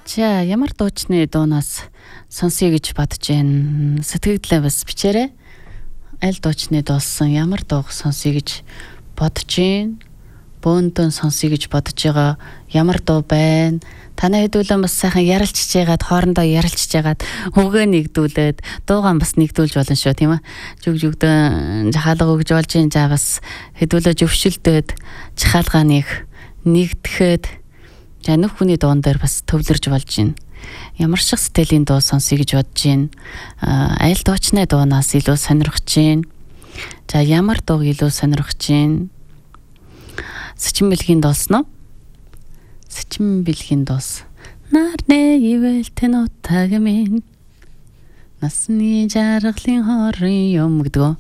За ямар дуучны дуунаас сонсъё гэж бодож байна. Сэтгэлдээ бас бичээрэй. Аль дуучны дуулсан ямар дууг сонсъё гэж бодож байна. Бөөндөө сонсъё гэж бодож байгаа ямар дуу байна. Танай хэдүүлэн бас сайхан ярилцж байгаад хоорондоо ярилцж байгаад өгөө нэгдүүлээд дуугаа бас нэгдүүлж болно шүү тийм ээ. Жүгдэн жахаалга өгж болж юм за бас хэдүүлээ зөвшөлдөөд жахаалгаа нэгдэхэд за нөх хүний дуун дээр бас төвлөрж болж байна. Ямар шиг сэтгэлийн дуу сонсъё гэж бодож байна. Аль дуучны дуунаас илүү сонирхож байна. За ямар дууг илүү сонирхож байна. Сэчин бэлгийн дуулсан уу? Сэчин бэлгийн дуус. Нарны ивэл тэн утаг минь. Насны жаргалын хорын юм гэдэг.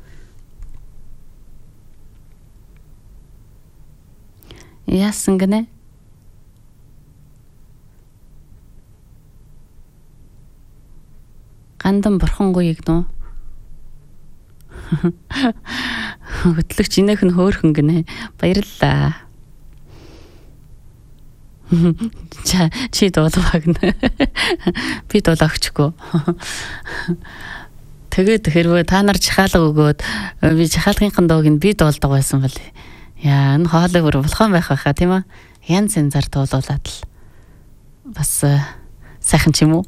Яасан гэнэ? Гандан бурхангүй гэнэ. Хөтлөгч инээх нь хөөхөн гинэ. Баярлалаа. Чи дуулаа гинэ. Би дуулаа өгчгүй. Тэгээд хэрвээ та нар жахаалга өгөөд би жахаалгын дууг нь би дуулдаг байсан бол яа энэ хоолой бүр болохон байх байхаа тийм ээ. Янз янзаар дуулуулаад л бас сайхан ч юм уу.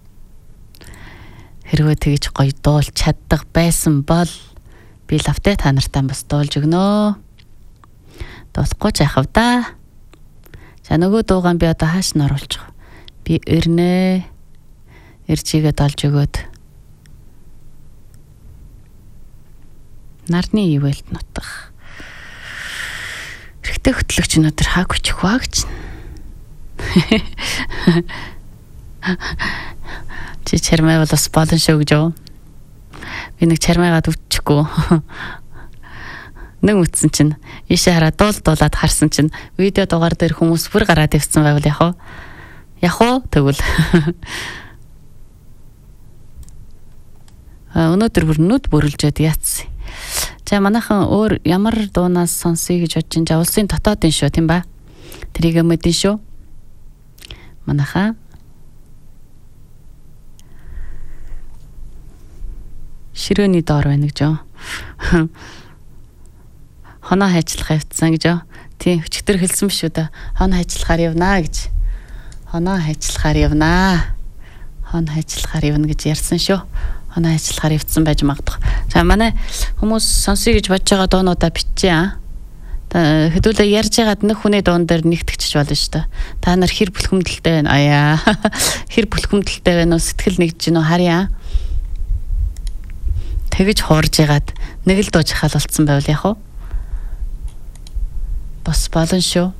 Хэрвээ тэгж гоё дуул чаддаг байсан бол би лавтэ та нартай бас дуулж өгнө. Дуулахгүй ч яхав да. За нөгөө дуугаан би одоо хааш нь оруулж байгаа. Би ирнэ. Иржигээд олж өгөөд. Нарны ивэлт нутах. Эрэгтэй хөтлөгч өнөдөр хаг хүчих багч. Чи чармай бол бас болон шүү гэж юу? Би нэг чармайгаад өвчихгүй. Нэг үтсэн чинь ийшээ хараад дуулаад харсан чинь видео дугаар дээр хүмүүс бүр гараад явсан байвал яг уу? Яг уу тэгвэл өнөөдөр бүр нүд бүрэлжээд яатсан. За манайхан өөр ямар дуунаас сонсъё гэж бодож чинь улсын дотоодын шүү тийм ба? Тэрийг мэдэн шүү. Манайхан ширөөний доор байна гэж юу? Хоноо хайчлах явцсан гэж юу? Тийм өчтөр хэлсэн биш үү да. Хоноо хайчлахаар явнаа гэж. Хоноо хайчлахаар явнаа. Хоноо хайчлахаар явна гэж ярьсан шүү. Хоноо хайчлахаар явцсан байж магадгүй. За манай хүмүүс сонсъё гэж бодож байгаа дуунуудаа бичээ. Хэдүүлээ ярьж байгаад нэг хүний дуун дээр нэгтгэж болно шүү дээ. Та нар хэр бүлхэмдэлтэй байна? Аяа. Хэр бүлхэмдэлтэй байна уу? Сэтгэл нэгж гинөө харъя. Тэгэж хуурж ягаад нэг л дуу жахаал болцсон байвал яг уу? Бас болон шүү.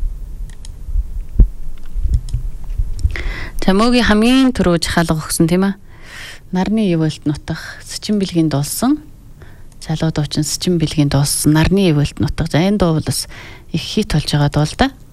Тамогийн хамгийн түрүү жахаалга өгсөн тийм ээ. Нарны ивэлт нутах сэчин бэлгийн дуулсан. Залуу дуучин сэчин бэлгийн дуулсан нарны ивэлт нутах. За энэ дуу бол бас их хит болж байгаа дуу л да.